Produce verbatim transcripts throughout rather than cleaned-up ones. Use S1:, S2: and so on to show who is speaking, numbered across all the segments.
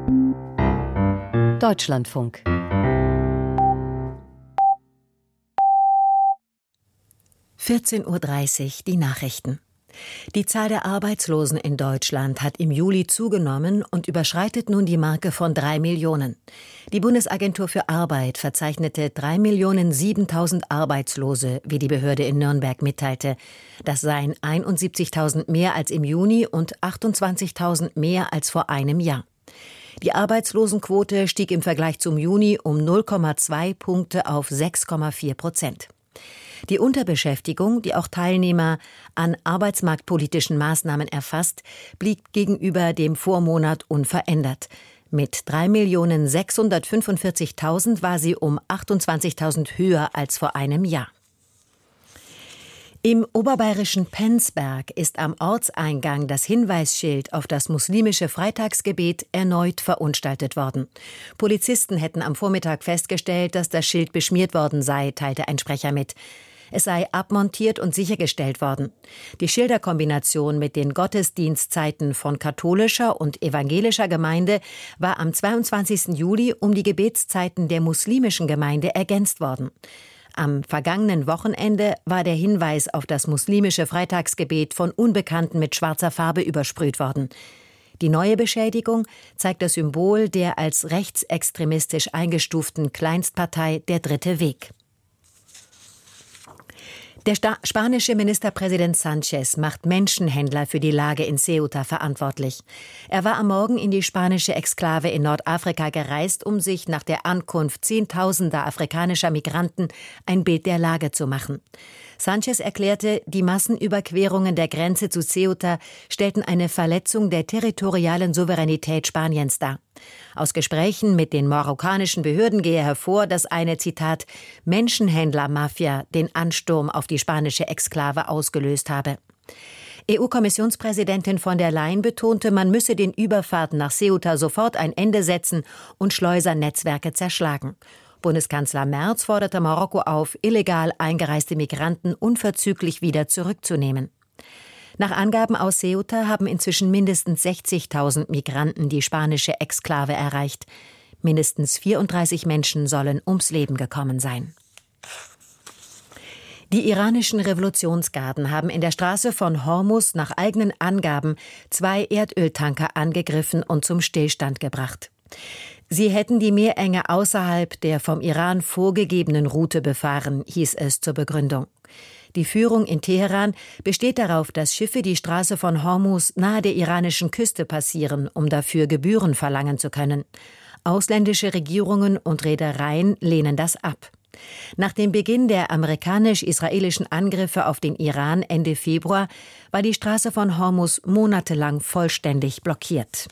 S1: Deutschlandfunk.
S2: vierzehn Uhr dreißig, die Nachrichten. Die Zahl der Arbeitslosen in Deutschland hat im Juli zugenommen und überschreitet nun die Marke von drei Millionen. Die Bundesagentur für Arbeit verzeichnete drei Millionen siebentausend Arbeitslose, wie die Behörde in Nürnberg mitteilte. Das seien einundsiebzigtausend mehr als im Juni und achtundzwanzigtausend mehr als vor einem Jahr. Die Arbeitslosenquote stieg im Vergleich zum Juni um null Komma zwei Punkte auf sechs Komma vier Prozent. Die Unterbeschäftigung, die auch Teilnehmer an arbeitsmarktpolitischen Maßnahmen erfasst, blieb gegenüber dem Vormonat unverändert. Mit drei Millionen sechshundertfünfundvierzigtausend war sie um achtundzwanzigtausend höher als vor einem Jahr. Im oberbayerischen Penzberg ist am Ortseingang das Hinweisschild auf das muslimische Freitagsgebet erneut verunstaltet worden. Polizisten hätten am Vormittag festgestellt, dass das Schild beschmiert worden sei, teilte ein Sprecher mit. Es sei abmontiert und sichergestellt worden. Die Schilderkombination mit den Gottesdienstzeiten von katholischer und evangelischer Gemeinde war am zweiundzwanzigsten Juli um die Gebetszeiten der muslimischen Gemeinde ergänzt worden. Am vergangenen Wochenende war der Hinweis auf das muslimische Freitagsgebet von Unbekannten mit schwarzer Farbe übersprüht worden. Die neue Beschädigung zeigt das Symbol der als rechtsextremistisch eingestuften Kleinstpartei Der Dritte Weg. Der Sta- spanische Ministerpräsident Sánchez macht Menschenhändler für die Lage in Ceuta verantwortlich. Er war am Morgen in die spanische Exklave in Nordafrika gereist, um sich nach der Ankunft zehntausender afrikanischer Migranten ein Bild der Lage zu machen. Sánchez erklärte, die Massenüberquerungen der Grenze zu Ceuta stellten eine Verletzung der territorialen Souveränität Spaniens dar. Aus Gesprächen mit den marokkanischen Behörden gehe hervor, dass eine, Zitat, Menschenhändler-Mafia den Ansturm auf die spanische Exklave ausgelöst habe. E U-Kommissionspräsidentin von der Leyen betonte, man müsse den Überfahrten nach Ceuta sofort ein Ende setzen und Schleusernetzwerke zerschlagen. Bundeskanzler Merz forderte Marokko auf, illegal eingereiste Migranten unverzüglich wieder zurückzunehmen. Nach Angaben aus Ceuta haben inzwischen mindestens sechzigtausend Migranten die spanische Exklave erreicht. Mindestens vierunddreißig Menschen sollen ums Leben gekommen sein. Die iranischen Revolutionsgarden haben in der Straße von Hormuz nach eigenen Angaben zwei Erdöltanker angegriffen und zum Stillstand gebracht. Sie hätten die Meerenge außerhalb der vom Iran vorgegebenen Route befahren, hieß es zur Begründung. Die Führung in Teheran besteht darauf, dass Schiffe die Straße von Hormuz nahe der iranischen Küste passieren, um dafür Gebühren verlangen zu können. Ausländische Regierungen und Reedereien lehnen das ab. Nach dem Beginn der amerikanisch-israelischen Angriffe auf den Iran Ende Februar war die Straße von Hormuz monatelang vollständig blockiert.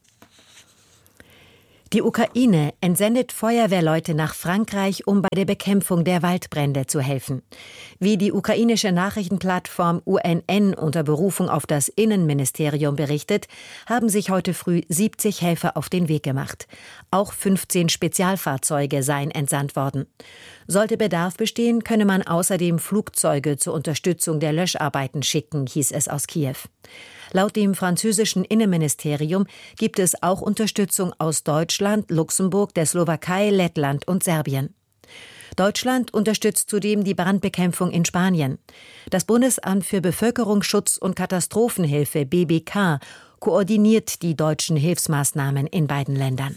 S2: Die Ukraine entsendet Feuerwehrleute nach Frankreich, um bei der Bekämpfung der Waldbrände zu helfen. Wie die ukrainische Nachrichtenplattform U N N unter Berufung auf das Innenministerium berichtet, haben sich heute früh siebzig Helfer auf den Weg gemacht. Auch fünfzehn Spezialfahrzeuge seien entsandt worden. Sollte Bedarf bestehen, könne man außerdem Flugzeuge zur Unterstützung der Löscharbeiten schicken, hieß es aus Kiew. Laut dem französischen Innenministerium gibt es auch Unterstützung aus Deutschland, Luxemburg, der Slowakei, Lettland und Serbien. Deutschland unterstützt zudem die Brandbekämpfung in Spanien. Das Bundesamt für Bevölkerungsschutz und Katastrophenhilfe B B K koordiniert die deutschen Hilfsmaßnahmen in beiden Ländern.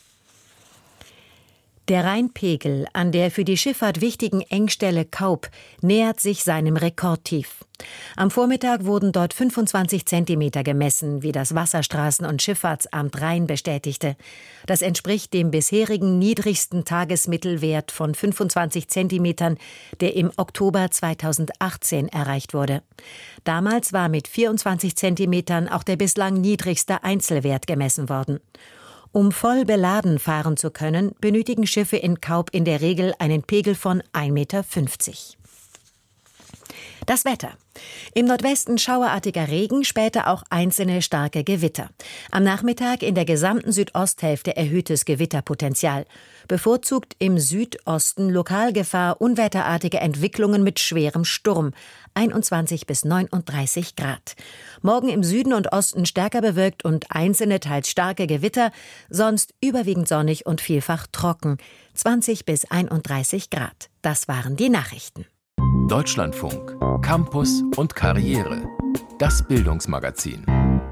S2: Der Rheinpegel an der für die Schifffahrt wichtigen Engstelle Kaup nähert sich seinem Rekordtief. Am Vormittag wurden dort fünfundzwanzig Zentimeter gemessen, wie das Wasserstraßen- und Schifffahrtsamt Rhein bestätigte. Das entspricht dem bisherigen niedrigsten Tagesmittelwert von fünfundzwanzig Zentimetern, der im Oktober zweitausendachtzehn erreicht wurde. Damals war mit vierundzwanzig Zentimetern auch der bislang niedrigste Einzelwert gemessen worden. Um voll beladen fahren zu können, benötigen Schiffe in Kaup in der Regel einen Pegel von ein Meter fünfzig. Das Wetter. Im Nordwesten schauerartiger Regen, später auch einzelne starke Gewitter. Am Nachmittag in der gesamten Südosthälfte erhöhtes Gewitterpotenzial. Bevorzugt im Südosten Lokalgefahr unwetterartige Entwicklungen mit schwerem Sturm. einundzwanzig bis neununddreißig Grad. Morgen im Süden und Osten stärker bewölkt und einzelne teils starke Gewitter, sonst überwiegend sonnig und vielfach trocken. zwanzig bis einunddreißig Grad. Das waren die Nachrichten.
S1: Deutschlandfunk, Campus und Karriere. Das Bildungsmagazin.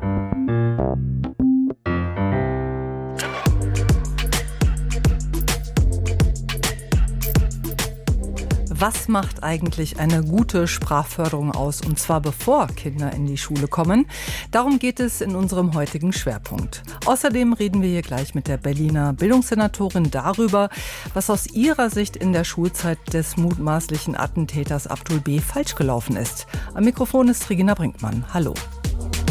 S3: Was macht eigentlich eine gute Sprachförderung aus, und zwar bevor Kinder in die Schule kommen? Darum geht es in unserem heutigen Schwerpunkt. Außerdem reden wir hier gleich mit der Berliner Bildungssenatorin darüber, was aus ihrer Sicht in der Schulzeit des mutmaßlichen Attentäters Abdul B. falsch gelaufen ist. Am Mikrofon ist Regina Brinkmann. Hallo.